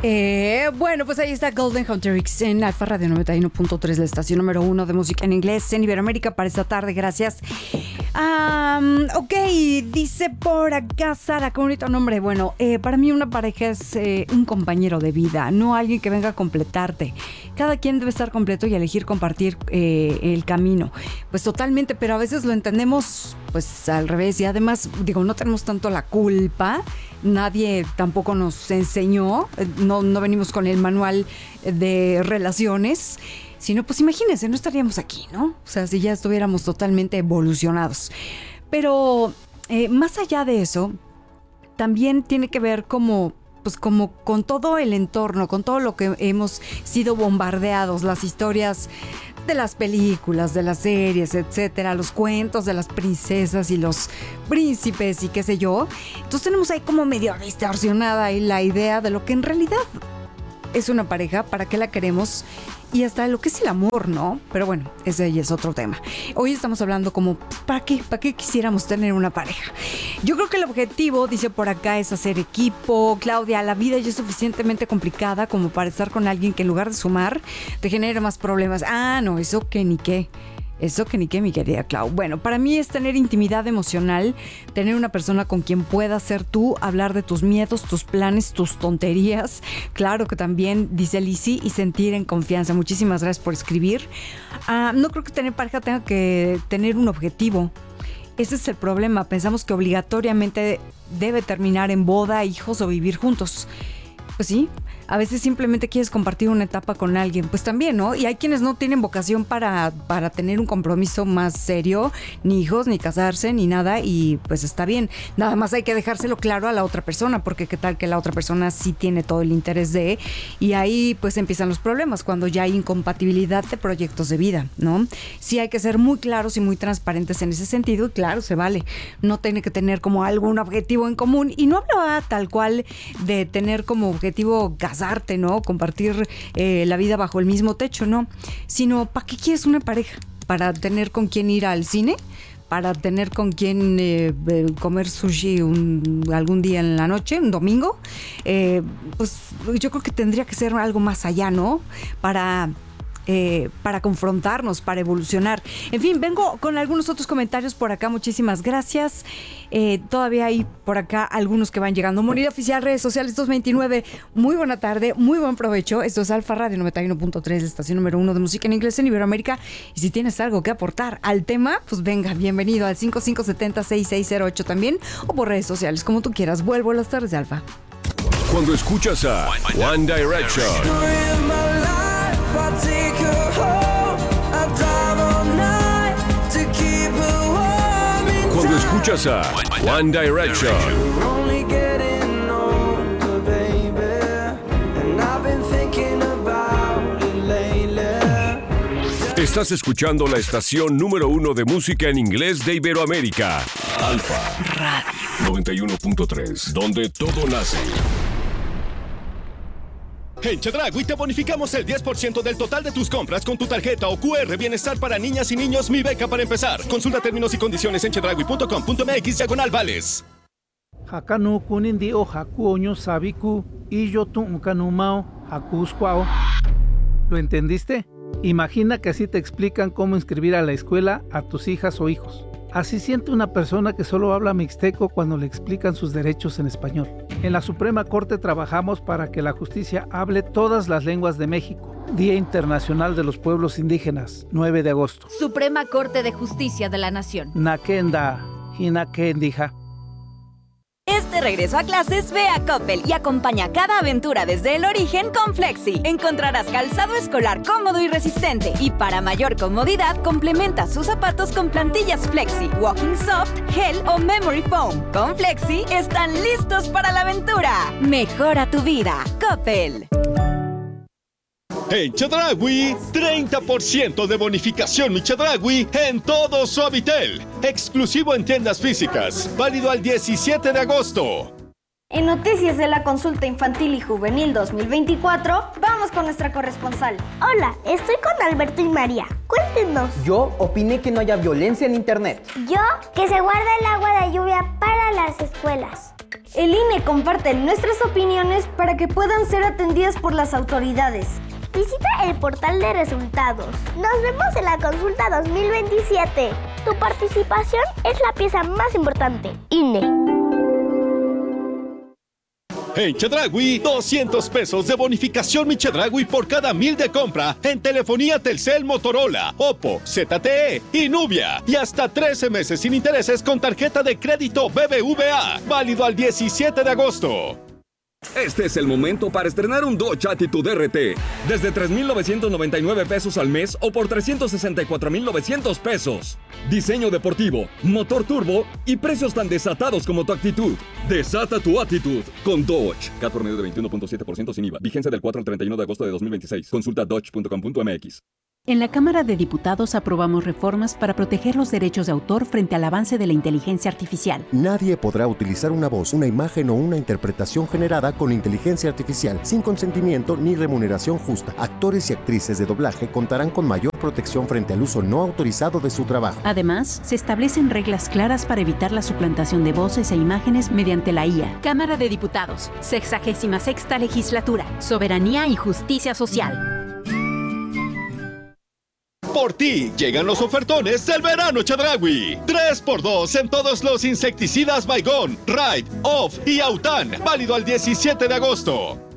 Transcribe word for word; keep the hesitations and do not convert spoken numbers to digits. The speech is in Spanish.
Eh, bueno, pues ahí está Golden Hunterix en Alfa Radio noventa y uno punto tres, la estación número uno de música en inglés en Iberoamérica para esta tarde. Gracias. Um, ok, dice por acá Sara, qué bonito nombre. Bueno, eh, para mí una pareja es eh, un compañero de vida, no alguien que venga a completarte. Cada quien debe estar completo y elegir compartir eh, el camino. Pues totalmente, pero a veces lo entendemos pues al revés. Y además, digo, no tenemos tanto la culpa. Nadie tampoco nos enseñó, no, no venimos con el manual de relaciones, sino pues imagínense, no estaríamos aquí, ¿no? O sea, si ya estuviéramos totalmente evolucionados. Pero eh, más allá de eso, también tiene que ver como, pues como con todo el entorno, con todo lo que hemos sido bombardeados, las historias de las películas, de las series, etcétera, los cuentos de las princesas y los príncipes y qué sé yo. Entonces tenemos ahí como medio distorsionada ahí la idea de lo que en realidad es una pareja, para qué la queremos y hasta lo que es el amor, ¿no? Pero bueno, ese ya es otro tema. Hoy estamos hablando como, ¿para qué? ¿Para qué quisiéramos tener una pareja? Yo creo que el objetivo, dice por acá, es hacer equipo. Claudia, la vida ya es suficientemente complicada como para estar con alguien que en lugar de sumar te genere más problemas. Ah, no, eso que ni qué. Eso que ni qué, mi querida Clau. Bueno, para mí es tener intimidad emocional, tener una persona con quien puedas ser tú, hablar de tus miedos, tus planes, tus tonterías. Claro que también, dice Lizzy, y sentir en confianza. Muchísimas gracias por escribir. Ah, no creo que tener pareja tenga que tener un objetivo. Ese es el problema. Pensamos que obligatoriamente debe terminar en boda, hijos o vivir juntos. Pues sí, a veces simplemente quieres compartir una etapa con alguien, pues también, ¿no? Y hay quienes no tienen vocación para, para tener un compromiso más serio, ni hijos, ni casarse, ni nada, y pues está bien. Nada más hay que dejárselo claro a la otra persona, porque qué tal que la otra persona sí tiene todo el interés de, y ahí pues empiezan los problemas, cuando ya hay incompatibilidad de proyectos de vida, ¿no? Sí hay que ser muy claros y muy transparentes en ese sentido, y claro, se vale. No tiene que tener como algún objetivo en común, y no hablaba tal cual de tener como objetivo casarte, ¿no? Compartir eh, la vida bajo el mismo techo, ¿no? Sino, ¿para qué quieres una pareja? ¿Para tener con quién ir al cine? ¿Para tener con quién eh, eh, comer sushi un, algún día en la noche, un domingo? Eh, pues yo creo que tendría que ser algo más allá, ¿no? Para... Eh, para confrontarnos, para evolucionar. En fin, vengo con algunos otros comentarios por acá. Muchísimas gracias. Eh, todavía hay por acá algunos que van llegando. Monida Oficial, redes sociales dos veintinueve. Muy buena tarde, muy buen provecho. Esto es Alfa Radio noventa y uno punto tres, la estación número uno de música en inglés en Iberoamérica. Y si tienes algo que aportar al tema, pues venga, bienvenido al cinco cinco siete cero seis seis cero ocho también, o por redes sociales, como tú quieras. Vuelvo a las tardes de Alfa. Cuando escuchas a One Direction, cuando escuchas a One Direction, estás escuchando la estación número uno de música en inglés de Iberoamérica, Alfa Radio noventa y uno punto tres, donde todo nace. En Chedraui te bonificamos el diez por ciento del total de tus compras con tu tarjeta o Q R Bienestar para niñas y niños Mi Beca para empezar. Consulta términos y condiciones en chedraui punto com punto m x diagonal vales. Hakanu kunindi o haku oño sabiku y yo tu mao hakusquao. ¿Lo entendiste? Imagina que así te explican cómo inscribir a la escuela a tus hijas o hijos. Así siente una persona que solo habla mixteco cuando le explican sus derechos en español. En la Suprema Corte trabajamos para que la justicia hable todas las lenguas de México. Día Internacional de los Pueblos Indígenas, nueve de agosto. Suprema Corte de Justicia de la Nación. Nakenda, hinakendija. Este regreso a clases, ve a Coppel y acompaña cada aventura desde el origen con Flexi. Encontrarás calzado escolar cómodo y resistente. Y para mayor comodidad, complementa sus zapatos con plantillas Flexi, Walking Soft, Gel o Memory Foam. Con Flexi, están listos para la aventura. Mejora tu vida. Coppel. En Chedraui, treinta por ciento de bonificación Mi Chedraui en todo Suavitel. Exclusivo en tiendas físicas. Válido al diecisiete de agosto. En Noticias de la Consulta Infantil y Juvenil dos mil veinticuatro, vamos con nuestra corresponsal. Hola, estoy con Alberto y María. Cuéntenos. Yo opiné que no haya violencia en internet. Yo, que se guarda el agua de lluvia para las escuelas. El I N E comparte nuestras opiniones para que puedan ser atendidas por las autoridades. Visita el portal de resultados. Nos vemos en la consulta dos mil veintisiete. Tu participación es la pieza más importante. I N E. En Chedraui, doscientos pesos de bonificación Mi Chedraui por cada mil de compra en telefonía Telcel, Motorola, Oppo, Z T E y Nubia. Y hasta trece meses sin intereses con tarjeta de crédito B B V A. Válido al diecisiete de agosto. Este es el momento para estrenar un Dodge Attitude R T desde tres mil novecientos noventa y nueve pesos al mes o por trescientos sesenta y cuatro mil novecientos pesos. Diseño deportivo, motor turbo y precios tan desatados como tu actitud. Desata tu actitud con Dodge. C A T promedio de veintiuno punto siete por ciento sin I V A. Vigencia del cuatro al treinta y uno de agosto de dos mil veintiséis. Consulta dodge punto com punto m x. En la Cámara de Diputados aprobamos reformas para proteger los derechos de autor frente al avance de la inteligencia artificial. Nadie podrá utilizar una voz, una imagen o una interpretación generada con inteligencia artificial sin consentimiento ni remuneración justa. Actores y actrices de doblaje contarán con mayor protección frente al uso no autorizado de su trabajo. Además, se establecen reglas claras para evitar la suplantación de voces e imágenes mediante la I A. Cámara de Diputados, sexagésima sexta legislatura, soberanía y justicia social. Por ti llegan los ofertones del verano Chedraui. tres por dos en todos los insecticidas Baygon, Ride, Off y Autan. Válido al diecisiete de agosto.